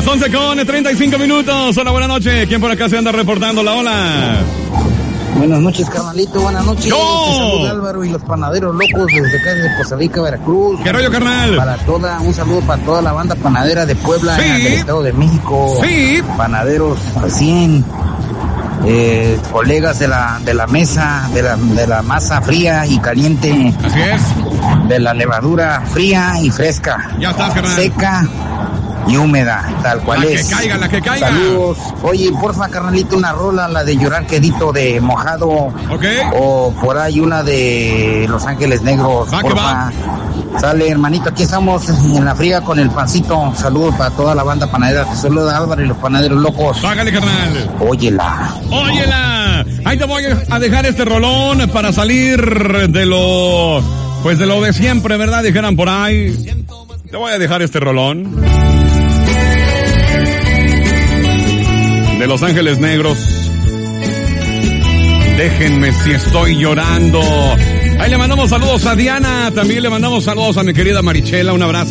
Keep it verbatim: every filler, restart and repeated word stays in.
Las once con treinta y cinco minutos. Hola, buenas noches. ¿Quién por acá se anda reportando la ola? Buenas noches, carnalito. Buenas noches. ¡Yo! Te saluda Álvaro y los panaderos locos desde acá de Poza Rica, Veracruz. ¿Qué rollo, carnal? Para toda, un saludo para toda la banda panadera de Puebla, Sí. del Estado de México. Sí. Panaderos al cien. Eh, colegas de la de la mesa, de la, de la masa fría y caliente. Así es. De la levadura fría y fresca. Ya estás, carnal. Seca y húmeda, tal cual La que es. caiga, la que caiga. Saludos. Oye, porfa, carnalito, una rola, la de Llorar Quedito de Mojado. Ok. O por ahí una de Los Ángeles Negros, Va que porfa. va. Sale, hermanito, aquí estamos en la fría con el pancito. Saludos para toda la banda panadera. Te saluda Álvaro y los panaderos locos. Págale, carnal. Óyela. Óyela. Ahí te voy a dejar este rolón para salir de lo, pues de lo de siempre, ¿verdad? Dijeran por ahí. Te voy a dejar este rolón. De Los Ángeles Negros. Déjenme si estoy llorando. Ahí le mandamos saludos a Diana. También le mandamos saludos a mi querida Marichela. Un abrazo.